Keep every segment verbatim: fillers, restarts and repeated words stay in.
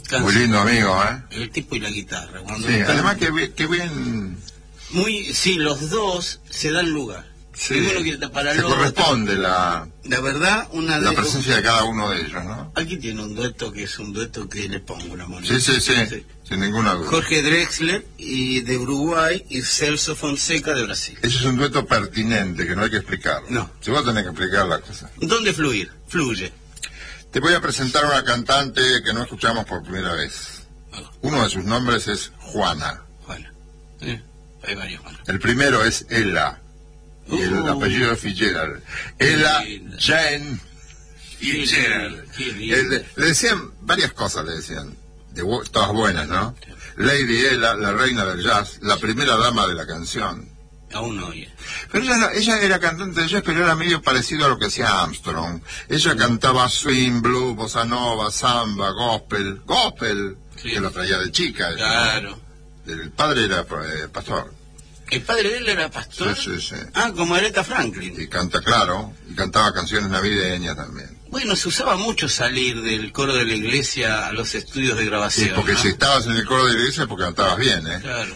canción. Muy lindo amigo, ¿eh? El tipo y la guitarra. Cuando Sí, están... además que, bi- que bien... Muy, sí, los dos se dan lugar. Sí, Y uno quiere tapar al se otro. corresponde la, La verdad, una la de... presencia de cada uno de ellos, ¿no? Aquí tiene un dueto que es un dueto que le pongo una moneda. Sí, sí, sí, Sí. sin ninguna duda. Jorge Drexler y de Uruguay y Celso Fonseca de Brasil. Ese es un dueto pertinente que no hay que explicarlo. No. Si vos tenés que explicar la cosa. ¿Dónde fluir? Fluye. Te voy a presentar a una cantante que no escuchamos por primera vez. Uno de sus nombres es Juana. Juana. Sí, hay varios Juana. El primero es Ella. Y el Uh. apellido es Fitzgerald. Ella linda. Jane Fitzgerald. Qué lindo. Eh, Le, le decían varias cosas, le decían. De bu- todas buenas, ¿no? Lady Ella, la reina del jazz, la primera dama de la canción. Aún no oye. Pero ella, no- ella era cantante de jazz, pero era medio parecido a lo que hacía Armstrong. Ella cantaba swing, blues, bossa nova, samba, gospel. Gospel, Sí. que lo traía de chica. ella, Claro. ¿no? El padre era eh, pastor. ¿El padre de él era pastor? Sí, sí, sí. Ah, como Aretha Franklin. Y canta claro, y cantaba canciones navideñas también. Bueno, se usaba mucho salir del coro de la iglesia a los estudios de Sí, grabación. porque ¿no? si estabas en el coro de la iglesia porque cantabas bien, ¿eh? Claro.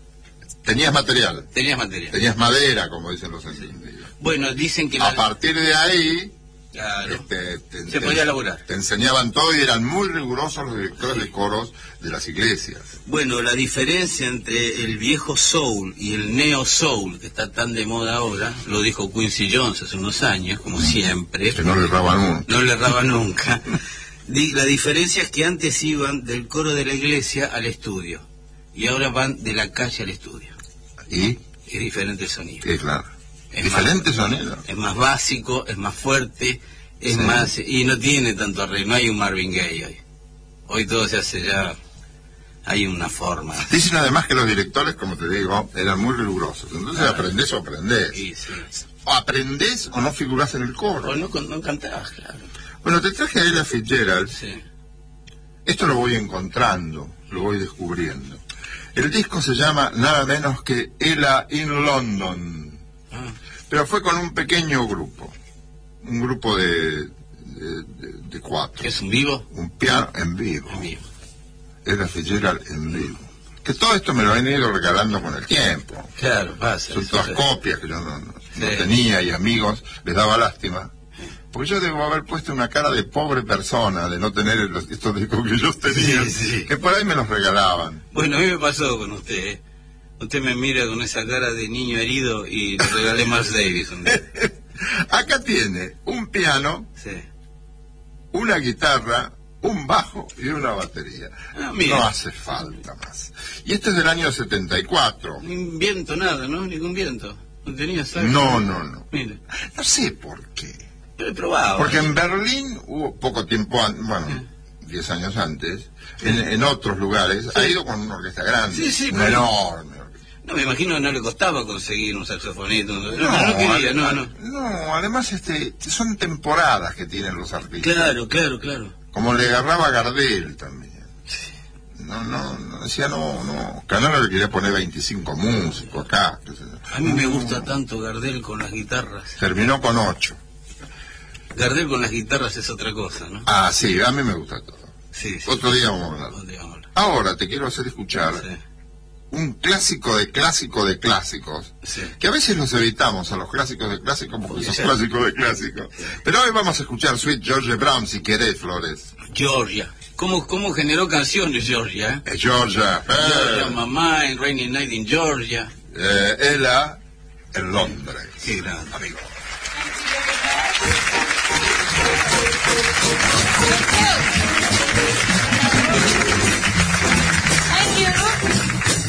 Tenías material, Tenías material. tenías madera, como dicen los entendidos. Bueno, dicen que... A la- partir de ahí, Claro. este, te, Se te- podía laburar. te enseñaban todo y eran muy rigurosos los directores de coros de las iglesias. Bueno, la diferencia entre el viejo soul y el neo soul, que está tan de moda ahora, lo dijo Quincy Jones hace unos años, como siempre, Que no le erraban uno. no le erraba nunca. Di- La diferencia es que antes iban del coro de la iglesia al estudio, y ahora van de la calle al estudio. Y, Es diferente el sonido. sí, claro. Es Diferente más- sonido. Es más básico, es más fuerte, es Sí. más... Y no tiene tanto arreglo, no hay un Marvin Gaye hoy. Hoy todo se hace ya... Hay una forma. Dicen además que los directores, como te digo, eran muy rigurosos. Entonces Claro. aprendés o aprendés. Sí, sí. O aprendés o no figurás en el coro. O no, no cantabas, claro. Bueno, te traje a Ella Fitzgerald. Sí. Esto lo voy encontrando, lo voy descubriendo. El disco se llama nada menos que Ella in London. Ah, Pero fue con un pequeño grupo. Un grupo de, de, de- de cuatro. ¿es un vivo? Un piano en vivo. Un vivo. Ella Fitzgerald en vivo. Que todo esto me lo han ido regalando con el tiempo. Claro, pasa. Son eso, todas sí. copias que yo no, no- no Sí. tenía y amigos, les daba lástima. Porque yo debo haber puesto una cara de pobre persona de no tener los- estos discos que ellos tenían, Sí, sí. que por ahí me los regalaban. Bueno, a mí me pasó con usted, ¿eh? Usted me mira con esa cara de niño herido y le regalé Miles Davis un día. Acá tiene un piano, Sí. una guitarra, un bajo y una batería. Ah, mira. No hace falta más. Y este es del año setenta y cuatro. Ni viento, nada, ¿no? Ningún viento. No tenía saxo. No, no, no. Mire, No sé por qué. yo he probado. Porque en Berlín hubo poco tiempo, an- bueno, diez años antes, en, en otros lugares, ha ido con una orquesta grande, Sí, sí, una pero- enorme orquesta. No, me imagino que no le costaba conseguir un saxofonista. No, no, No, no quería, ade- no, no. no, además este, son temporadas que tienen los artistas. Claro, claro, claro. Como le agarraba a Gardel también. No, no, no, decía no, no. Canaro le quería poner veinticinco músicos acá. qué sé yo. A mí me No, gusta tanto Gardel con las guitarras. Terminó con ocho. Gardel con las guitarras es otra cosa, ¿no? Ah, sí, a mí me gusta todo. Sí, sí. Otro día vamos a hablar. ¿Dónde vamos a hablar? Ahora te quiero hacer escuchar Sí, un clásico de clásico de clásicos, sí. que a veces los evitamos a los clásicos de clásicos porque son Sí. clásicos de clásicos. Pero hoy vamos a escuchar Sweet George Brown, si querés, Flores. Georgia. ¿Cómo, cómo generó canciones Georgia? Eh? Eh, Georgia, eh, Georgia, Mamá, en Rainy Night in Georgia. eh, Ella en Londres. Qué grande. Amigo. Thank you.